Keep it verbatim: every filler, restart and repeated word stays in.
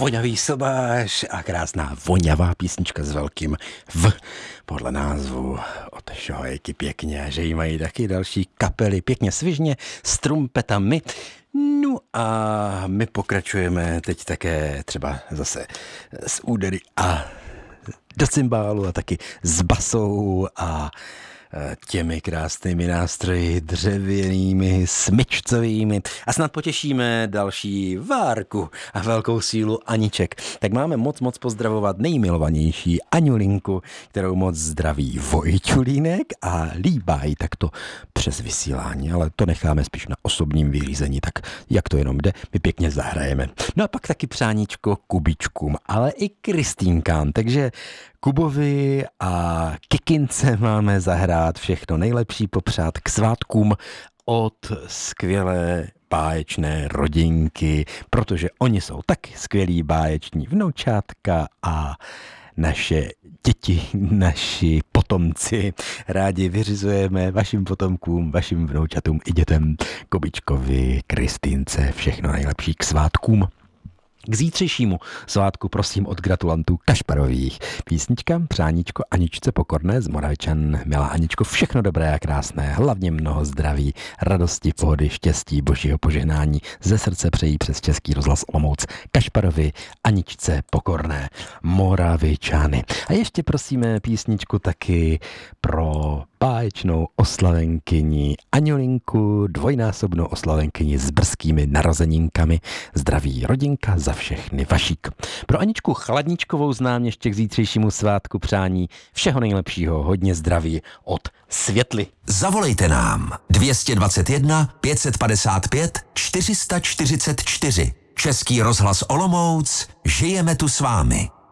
Voňavý sobáš a krásná voňavá písnička s velkým V podle názvu od Šohejky pěkně, že jí mají taky další kapely pěkně svižně s trumpetami. No a my pokračujeme teď také třeba zase s údery a do cymbálu a taky s basou a těmi krásnými nástroji dřevěnými, smyčcovými a snad potěšíme další Várku a velkou sílu Aniček. Tak máme moc moc pozdravovat nejmilovanější Aňulinku, kterou moc zdraví Vojťulínek a líbá jí takto přes vysílání, ale to necháme spíš na osobním vyřízení, tak jak to jenom jde, my pěkně zahrajeme. No a pak taky přáníčko Kubičkům, ale i Kristýnkám, takže Kubovi a Kikince máme zahrát všechno nejlepší, popřát k svátkům od skvělé báječné rodinky, protože oni jsou taky skvělí báječní vnoučátka a naše děti, naši potomci rádi vyřizujeme vašim potomkům, vašim vnoučatům i dětem Kubičkovi, Kristýnce, všechno nejlepší k svátkům. K zítřejšímu svátku prosím od gratulantů Kašparových. Písnička, přáníčko Aničce Pokorné z Moravičan. Milá Aničko, všechno dobré a krásné, hlavně mnoho zdraví, radosti, pohody, štěstí, božího požehnání. Ze srdce přejí přes Český rozhlas Olomouc Kašparovi, Aničce Pokorné, Moravičany. A ještě prosíme písničku taky pro báječnou oslavenkyni Aňolinku, dvojnásobnou oslavenkyni s brzkými narozeninkami. Zdraví rodinka za všechny Vašík. Pro Aničku Chladničkovou znám ještě k zítřejšímu svátku přání všeho nejlepšího, hodně zdraví od Světly. Zavolejte nám dvě dvacet jedna pět set padesát pět čtyři sta čtyřicet čtyři. Český rozhlas Olomouc, žijeme tu s vámi.